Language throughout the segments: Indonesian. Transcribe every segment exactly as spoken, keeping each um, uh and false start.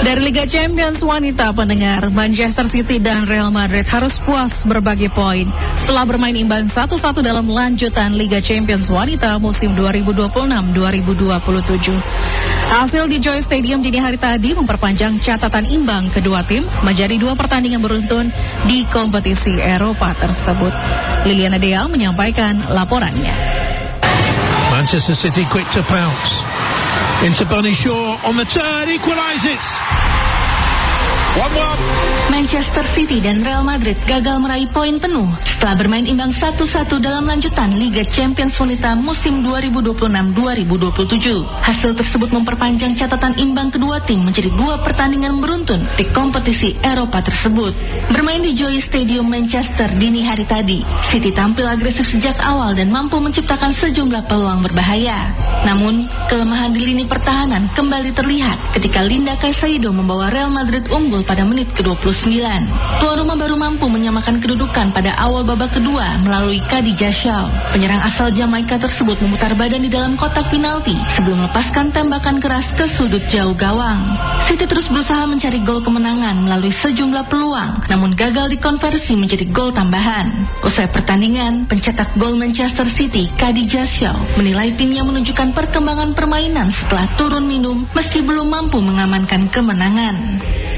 Dari Liga Champions wanita pendengar, Manchester City dan Real Madrid harus puas berbagi poin setelah bermain imbang satu satu dalam lanjutan Liga Champions wanita musim dua ribu dua puluh enam dua ribu dua puluh tujuh. Hasil di Joy Stadium dini hari tadi memperpanjang catatan imbang kedua tim menjadi dua pertandingan beruntun di kompetisi Eropa tersebut. Liliana Dea menyampaikan laporannya. Manchester City quick to pounce. Into Bunny Shaw on the turn, equalises. one one. Manchester City dan Real Madrid gagal meraih poin penuh setelah bermain imbang satu satu dalam lanjutan Liga Champions wanita musim dua ribu dua puluh enam dua ribu dua puluh tujuh. Hasil tersebut memperpanjang catatan imbang kedua tim menjadi dua pertandingan beruntun di kompetisi Eropa tersebut. Bermain di Joy Stadium Manchester dini hari tadi, City tampil agresif sejak awal dan mampu menciptakan sejumlah peluang berbahaya. Namun, kelemahan di lini pertahanan kembali terlihat ketika Linda Caicedo membawa Real Madrid unggul pada menit ke dua puluh sembilan. Tuan rumah baru mampu menyamakan kedudukan pada awal babak kedua melalui Khadijah Shaw. Penyerang asal Jamaika tersebut memutar badan di dalam kotak penalti sebelum melepaskan tembakan keras ke sudut jauh gawang. City terus berusaha mencari gol kemenangan melalui sejumlah peluang, namun gagal dikonversi menjadi gol tambahan. Usai pertandingan, pencetak gol Manchester City, Khadijah Shaw, menilai timnya menunjukkan perkembangan permainan setelah turun minum meski belum mampu mengamankan kemenangan.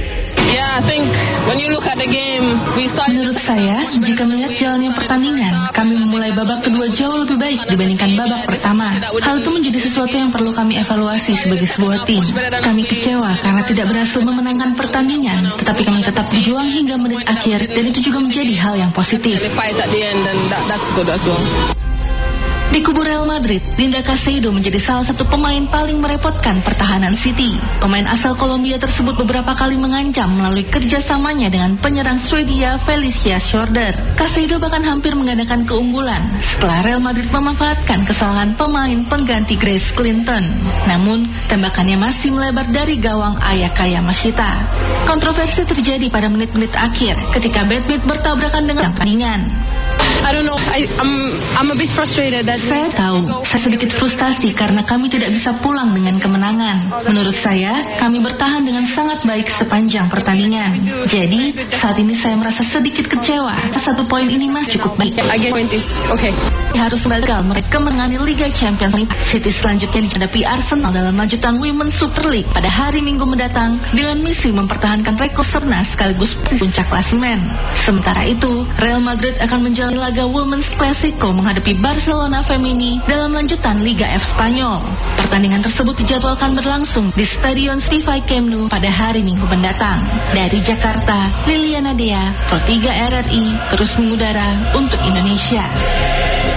Menurut saya, jika melihat jalannya pertandingan, kami memulai babak kedua jauh lebih baik dibandingkan babak pertama. Hal itu menjadi sesuatu yang perlu kami evaluasi sebagai sebuah tim. Kami kecewa karena tidak berhasil memenangkan pertandingan, tetapi kami tetap berjuang hingga menit akhir dan itu juga menjadi hal yang positif. Di kubu Real Madrid, Linda Caicedo menjadi salah satu pemain paling merepotkan pertahanan City. Pemain asal Kolombia tersebut beberapa kali mengancam melalui kerjasamanya dengan penyerang Swedia Felicia Schroeder. Caicedo bahkan hampir menggandakan keunggulan setelah Real Madrid memanfaatkan kesalahan pemain pengganti Grace Clinton. Namun, tembakannya masih melebar dari gawang Ayaka Yamashita. Kontroversi terjadi pada menit-menit akhir ketika Badminton bertabrakan dengan pertandingan. I don't know. I, I'm, I'm a bit frustrated that Saya tahu, saya sedikit frustasi karena kami tidak bisa pulang dengan kemenangan. Menurut saya, kami bertahan dengan sangat baik sepanjang pertandingan. Jadi, saat ini saya merasa sedikit kecewa. Satu poin ini masih cukup baik. I get point is okay. Harus gagal mereka menangani Liga Champions. City selanjutnya dihadapi Arsenal dalam lanjutan Women's Super League pada hari Minggu mendatang dengan misi mempertahankan rekor Serna sekaligus puncak klasemen. Sementara itu, Real Madrid akan menjalani laga Women's Clasico menghadapi Barcelona Femini dalam lanjutan Liga F Spanyol. Pertandingan tersebut dijadwalkan berlangsung di Stadion Stifai Camp Nou pada hari Minggu mendatang. Dari Jakarta, Liliana Dea, Pro tiga R R I, terus mengudara untuk Indonesia.